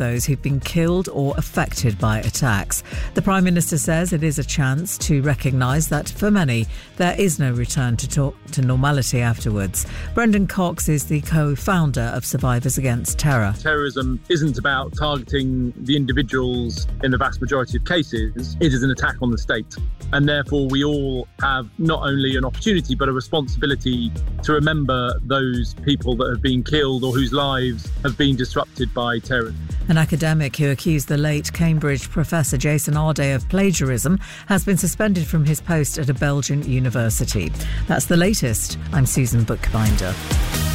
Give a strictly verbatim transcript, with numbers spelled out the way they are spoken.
those who've been killed or affected by attacks. The Prime Minister says it is a chance to recognise that for many there is no return to talk to normality afterwards. Brendan Cox is the co-founder of Survivors Against Terror. Terrorism isn't about targeting the individuals in the vast majority of cases. It is an attack on the state. And therefore we all have not only an opportunity but a responsibility to remember those people that have been killed or whose lives have been disrupted by terrorism. An academic who accused the late Cambridge professor Jason Arday of plagiarism has been suspended from his post at a Belgian university. That's the latest. I'm Susan Bookbinder.